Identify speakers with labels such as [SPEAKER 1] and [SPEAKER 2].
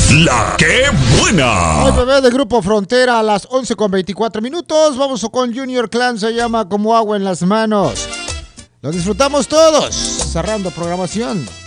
[SPEAKER 1] La que buena.
[SPEAKER 2] Hoy bebé de Grupo Frontera a las 11:24. Vamos con Junior Clan, se llama Como agua en las manos. Lo disfrutamos todos. Cerrando programación.